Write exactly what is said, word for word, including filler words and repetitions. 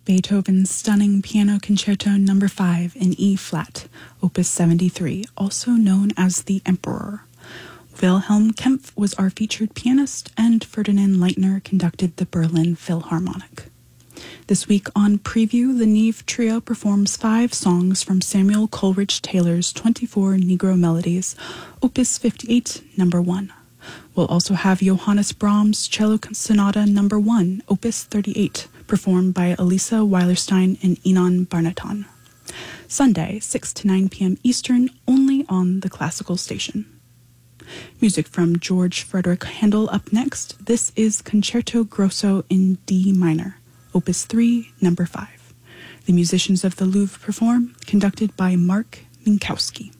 Beethoven's stunning Piano Concerto Number five in E-flat, Opus seventy-three, also known as the Emperor. Wilhelm Kempff was our featured pianist, and Ferdinand Leitner conducted the Berlin Philharmonic. This week on Preview, the Neve Trio performs five songs from Samuel Coleridge Taylor's twenty-four Negro Melodies, Opus fifty-eight, Number one. We'll also have Johannes Brahms' Cello Sonata Number one, Opus thirty-eight, performed by Elisa Weilerstein and Inon Barnaton. Sunday, six to nine p.m. Eastern, only on the Classical Station. Music from George Frederick Handel up next. This is Concerto Grosso in D minor, Opus three, Number five. The musicians of the Louvre perform, conducted by Mark Minkowski.